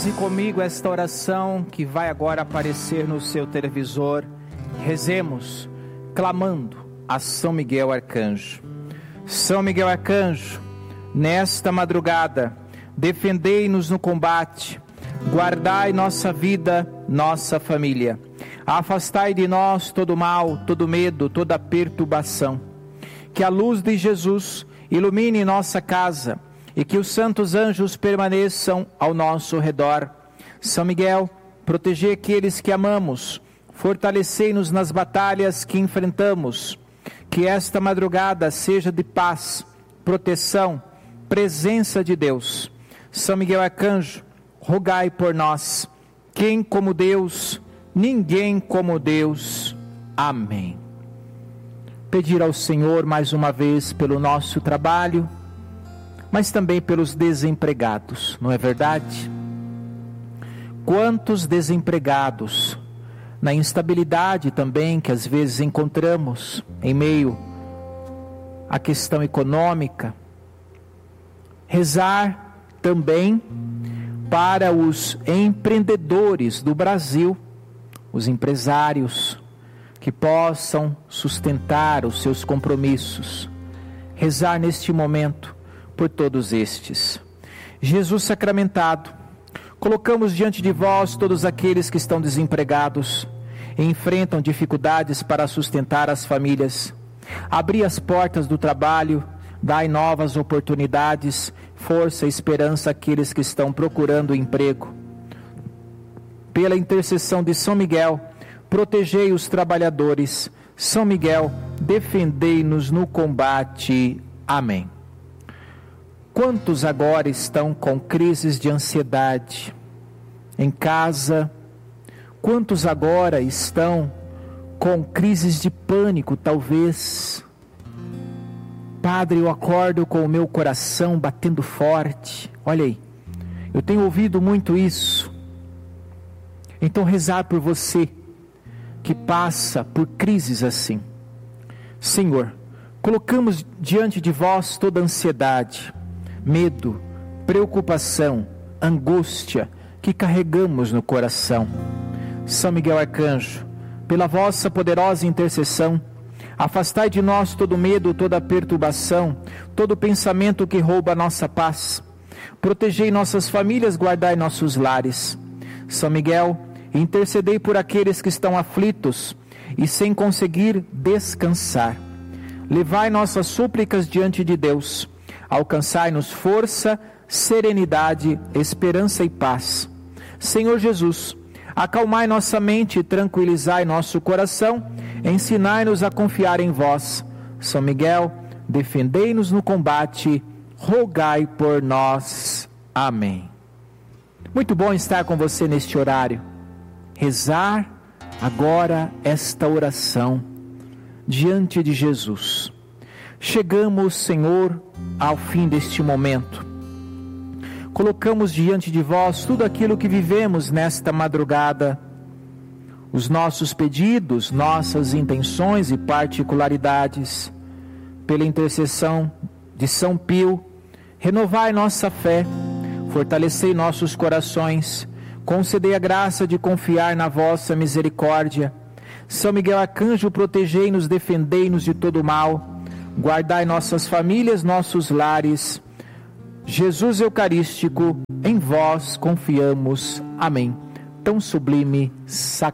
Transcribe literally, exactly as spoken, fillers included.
Reze comigo esta oração que vai agora aparecer no seu televisor. Rezemos, clamando a São Miguel Arcanjo. São Miguel Arcanjo, nesta madrugada, defendei-nos no combate, guardai nossa vida, nossa família. Afastai de nós todo mal, todo medo, toda perturbação. Que a luz de Jesus ilumine nossa casa e que os santos anjos permaneçam ao nosso redor. São Miguel, protegei aqueles que amamos, fortalecei-nos nas batalhas que enfrentamos. Que esta madrugada seja de paz, proteção, presença de Deus. São Miguel Arcanjo, rogai por nós. Quem como Deus, ninguém como Deus. Amém. Pedir ao Senhor mais uma vez pelo nosso trabalho, mas também pelos desempregados, não é verdade? Quantos desempregados, na instabilidade também que às vezes encontramos em meio à questão econômica. Rezar também para os empreendedores do Brasil, os empresários que possam sustentar os seus compromissos. Rezar neste momento por todos estes. Jesus sacramentado, colocamos diante de vós todos aqueles que estão desempregados e enfrentam dificuldades para sustentar as famílias. Abri as portas do trabalho, dai novas oportunidades, força e esperança àqueles que estão procurando emprego. Pela intercessão de São Miguel, protegei os trabalhadores. São Miguel, defendei-nos no combate. Amém. Quantos agora estão com crises de ansiedade em casa? Quantos agora estão com crises de pânico, talvez? Padre, eu acordo com o meu coração batendo forte. Olha aí, eu tenho ouvido muito isso. Então rezar por você que passa por crises assim. Senhor, colocamos diante de vós toda ansiedade, medo, preocupação, angústia que carregamos no coração. São Miguel Arcanjo, pela vossa poderosa intercessão, afastai de nós todo medo, toda perturbação, todo pensamento que rouba a nossa paz. Protegei nossas famílias, guardai nossos lares. São Miguel, intercedei por aqueles que estão aflitos e sem conseguir descansar. Levai nossas súplicas diante de Deus. Alcançai-nos força, serenidade, esperança e paz. Senhor Jesus, acalmai nossa mente e tranquilizai nosso coração, ensinai-nos a confiar em vós. São Miguel, defendei-nos no combate, rogai por nós. Amém. Muito bom estar com você neste horário. Rezar agora esta oração diante de Jesus. Chegamos, Senhor, ao fim deste momento. Colocamos diante de vós tudo aquilo que vivemos nesta madrugada, os nossos pedidos, nossas intenções e particularidades. Pela intercessão de São Pio, renovai nossa fé, fortalecei nossos corações, concedei a graça de confiar na vossa misericórdia. São Miguel Arcanjo, protegei-nos, defendei-nos de todo mal, guardai nossas famílias, nossos lares. Jesus Eucarístico, em vós confiamos. Amém. Tão sublime sacramento.